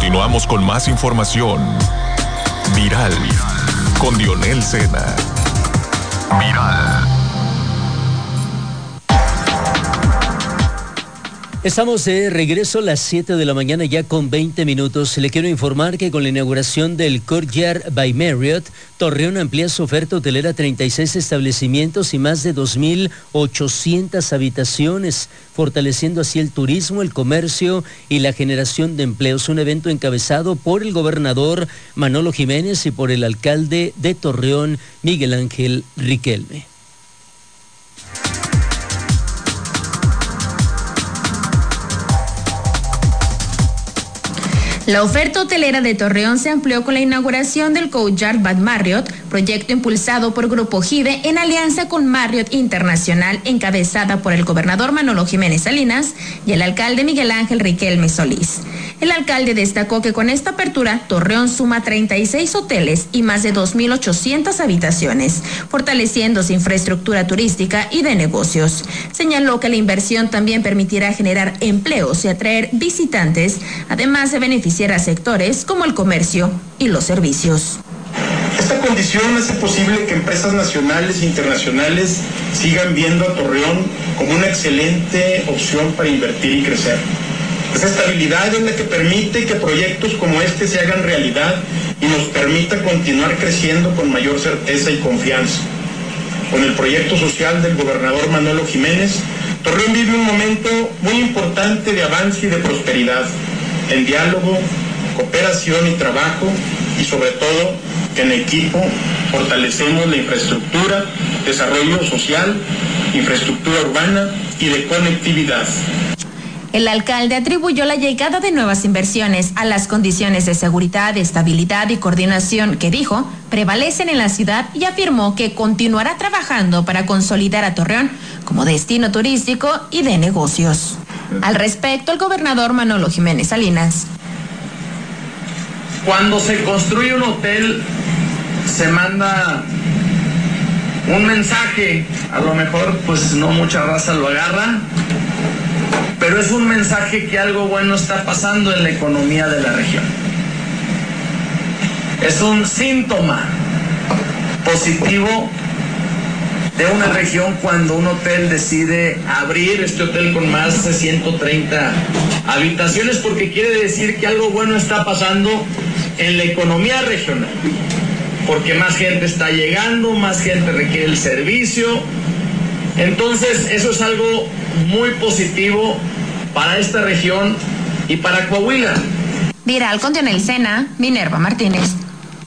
Continuamos con más información. Viral. Con Dionel Sena. Viral. Estamos de regreso a las 7 de la mañana ya con 20 minutos. Le quiero informar que con la inauguración del Courtyard by Marriott, Torreón amplía su oferta hotelera a 36 establecimientos y más de 2.800 habitaciones, fortaleciendo así el turismo, el comercio y la generación de empleos. Un evento encabezado por el gobernador Manolo Jiménez y por el alcalde de Torreón, Miguel Ángel Riquelme. La oferta hotelera de Torreón se amplió con la inauguración del Courtyard by Marriott, proyecto impulsado por Grupo GIDE en alianza con Marriott Internacional, encabezada por el gobernador Manolo Jiménez Salinas y el alcalde Miguel Ángel Riquelme Solís. El alcalde destacó que con esta apertura, Torreón suma 36 hoteles y más de 2.800 habitaciones, fortaleciendo su infraestructura turística y de negocios. Señaló que la inversión también permitirá generar empleos y atraer visitantes, además de beneficiar a sectores como el comercio y los servicios. Esta condición hace posible que empresas nacionales e internacionales sigan viendo a Torreón como una excelente opción para invertir y crecer. Esa estabilidad es la que permite que proyectos como este se hagan realidad y nos permita continuar creciendo con mayor certeza y confianza. Con el proyecto social del gobernador Manolo Jiménez, Torreón vive un momento muy importante de avance y de prosperidad, en diálogo, cooperación y trabajo, y sobre todo que en equipo fortalecemos la infraestructura, desarrollo social, infraestructura urbana y de conectividad. El alcalde atribuyó la llegada de nuevas inversiones a las condiciones de seguridad, estabilidad y coordinación que dijo prevalecen en la ciudad y afirmó que continuará trabajando para consolidar a Torreón como destino turístico y de negocios. Al respecto, el gobernador Manolo Jiménez Salinas. Cuando se construye un hotel, se manda un mensaje, a lo mejor pues no mucha raza lo agarra, pero es un mensaje que algo bueno está pasando en la economía de la región. Es un síntoma positivo de una región cuando un hotel decide abrir este hotel con más de 130 habitaciones, porque quiere decir que algo bueno está pasando en la economía regional, porque más gente está llegando, más gente requiere el servicio. Entonces eso es algo muy positivo para esta región y para Coahuila. Viral con Dionel Sena, Minerva Martínez.